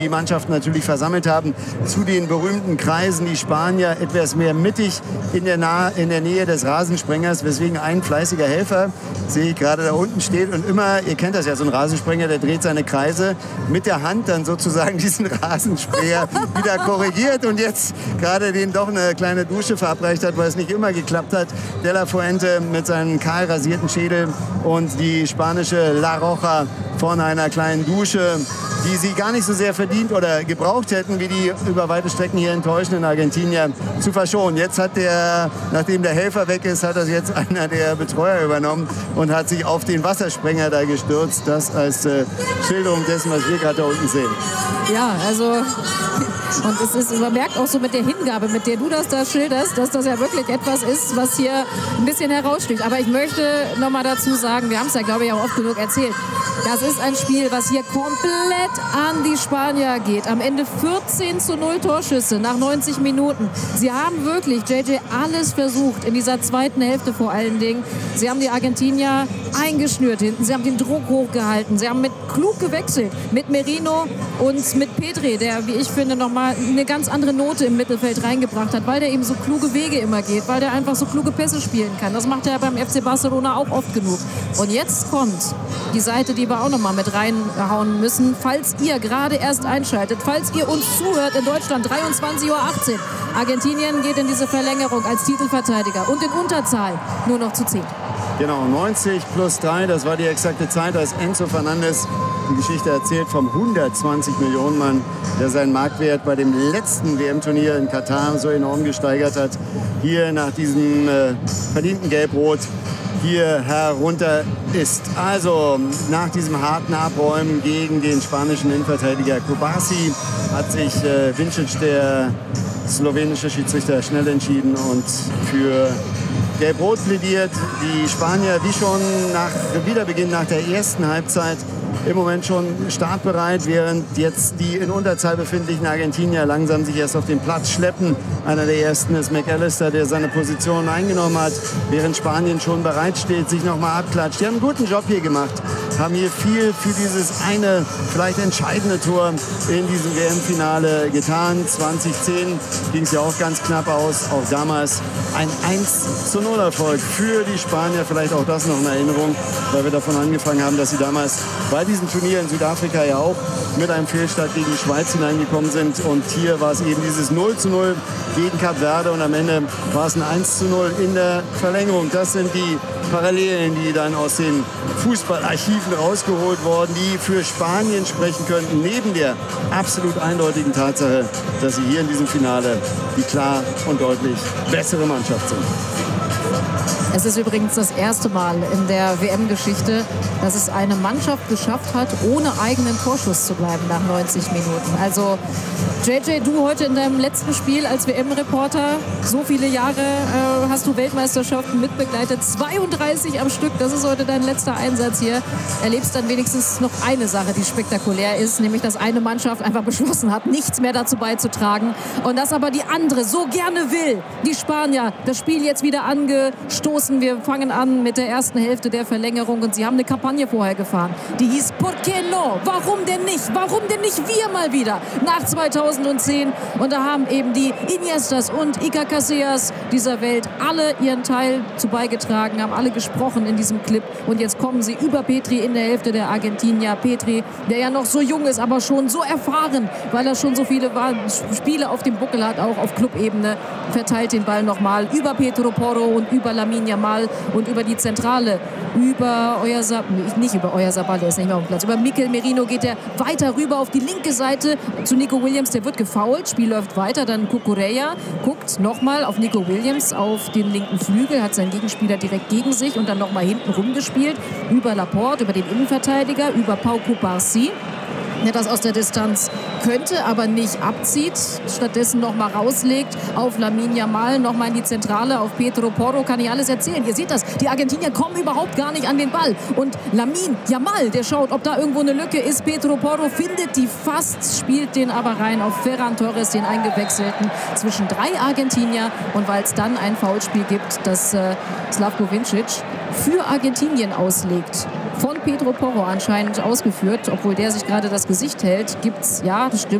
die Mannschaften natürlich versammelt haben, zu den berühmten Kreisen. Die Spanier etwas mehr mittig in der Nähe des Rasensprengers, weswegen ein fleißiger Helfer, sehe ich gerade da unten steht und immer, ihr kennt das ja, so ein Rasensprenger, der dreht seine Kreise mit der Hand dann sozusagen diesen Rasensprenger wieder korrigiert und jetzt gerade den doch eine kleine Dusche verabreicht hat, weil es nicht immer geklappt hat. De La Fuente mit seinem kahl rasierten Schädel und die spanische La Roja von einer kleinen Dusche, die sie gar nicht so sehr verdient oder gebraucht hätten, wie die über weite Strecken hier enttäuschenden Argentinier zu verschonen. Jetzt hat nachdem der Helfer weg ist, hat das jetzt einer der Betreuer übernommen und hat sich auf den Wassersprenger da gestürzt. Das als Schilderung dessen, was wir gerade da unten sehen. Ja, also und es ist, man merkt auch so mit der Hingabe, mit der du das da schilderst, dass das ja wirklich etwas ist, was hier ein bisschen heraussticht. Aber ich möchte noch mal dazu sagen, wir haben es ja, glaube ich, auch oft genug erzählt, das ist ein Spiel, was hier komplett an die Spanier geht. Am Ende 14:0 Torschüsse nach 90 Minuten. Sie haben wirklich, JJ, alles versucht, in dieser zweiten Hälfte vor allen Dingen. Sie haben die Argentinier eingeschnürt hinten, sie haben den Druck hochgehalten, sie haben klug gewechselt mit Merino und mit Pedri, der, wie ich finde, nochmal eine ganz andere Note im Mittelfeld reingebracht hat, weil der eben so kluge Wege immer geht, weil der einfach so kluge Pässe spielen kann. Das macht er beim FC Barcelona auch oft genug. Und jetzt kommt die Seite, die wir auch nochmal mit reinhauen müssen, falls ihr gerade erst einschaltet, falls ihr uns zuhört in Deutschland, 23:18 Uhr. Argentinien geht in diese Verlängerung als Titelverteidiger und in Unterzahl nur noch zu 10. Genau, 90+3, das war die exakte Zeit, als Enzo Fernandes die Geschichte erzählt vom 120 Millionen Mann, der seinen Marktwert bei dem letzten WM-Turnier in Katar so enorm gesteigert hat. Hier nach diesem verdienten Gelb-Rot hier herunter ist. Also nach diesem harten Abräumen gegen den spanischen Innenverteidiger Kubasi hat sich Vincic, der slowenische Schiedsrichter, schnell entschieden und für Gelb-Rot plädiert. Die Spanier, wie schon nach Wiederbeginn nach der ersten Halbzeit, im Moment schon startbereit, während jetzt die in Unterzahl befindlichen Argentinier langsam sich erst auf den Platz schleppen. Einer der ersten ist McAllister, der seine Position eingenommen hat, während Spanien schon bereit steht, sich nochmal abklatscht. Die haben einen guten Job hier gemacht, haben hier viel für dieses eine, vielleicht entscheidende Tor in diesem WM-Finale getan. 2010 ging es ja auch ganz knapp aus, auch damals ein 1:0 Erfolg für die Spanier. Vielleicht auch das noch in Erinnerung, weil wir davon angefangen haben, dass sie damals bei diesem Turnier in Südafrika ja auch mit einem Fehlstart gegen die Schweiz hineingekommen sind. Und hier war es eben dieses 0:0 gegen Kap Verde und am Ende war es ein 1:0 in der Verlängerung. Das sind die Parallelen, die dann aus den Fußballarchiven rausgeholt wurden, die für Spanien sprechen könnten, neben der absolut eindeutigen Tatsache, dass sie hier in diesem Finale die klar und deutlich bessere Mannschaft sind. Es ist übrigens das erste Mal in der WM-Geschichte, dass es eine Mannschaft geschafft hat, ohne eigenen Torschuss zu bleiben nach 90 Minuten. Also JJ, du heute in deinem letzten Spiel als WM-Reporter, so viele Jahre hast du Weltmeisterschaften mitbegleitet, 32 am Stück, das ist heute dein letzter Einsatz hier. Erlebst dann wenigstens noch eine Sache, die spektakulär ist, nämlich dass eine Mannschaft einfach beschlossen hat, nichts mehr dazu beizutragen und dass aber die andere so gerne will. Die Spanier, das Spiel jetzt wieder angestoßen. Wir fangen an mit der ersten Hälfte der Verlängerung und sie haben eine Kampagne vorher gefahren. Die hieß ¿Por qué no? Warum denn nicht? Warum denn nicht wir mal wieder? Nach 2010. Und da haben eben die Iniestas und Iker Casillas dieser Welt alle ihren Teil zu beigetragen, haben alle gesprochen in diesem Clip. Und jetzt kommen sie über Pedri in der Hälfte der Argentinier. Pedri, der ja noch so jung ist, aber schon so erfahren, weil er schon so viele Spiele auf dem Buckel hat, auch auf Clubebene, verteilt den Ball nochmal über Pedro Porro und über Lamine Yamal und über die Zentrale, über nicht über Oyarzabal, der ist nicht mehr auf dem Platz, über Mikel Merino geht er weiter rüber auf die linke Seite zu Nico Williams, der wird gefoult, Spiel läuft weiter, dann Cucurella guckt nochmal auf Nico Williams auf den linken Flügel, hat seinen Gegenspieler direkt gegen sich und dann nochmal hinten rumgespielt, über Laporte, über den Innenverteidiger, über Pau Cubarsí, der das aus der Distanz könnte, aber nicht abzieht, stattdessen nochmal rauslegt auf Lamine Yamal, nochmal in die Zentrale, auf Pedro Porro, kann ich alles erzählen. Ihr seht das, die Argentinier kommen überhaupt gar nicht an den Ball. Und Lamine Yamal, der schaut, ob da irgendwo eine Lücke ist. Pedro Porro findet die fast, spielt den aber rein auf Ferran Torres, den Eingewechselten, zwischen 3 Argentinier. Und weil es dann ein Foulspiel gibt, das Slavko Vincic für Argentinien auslegt. von Pedro Porro anscheinend ausgeführt, obwohl der sich gerade das Gesicht hält, gibt's, ja, das stimmt,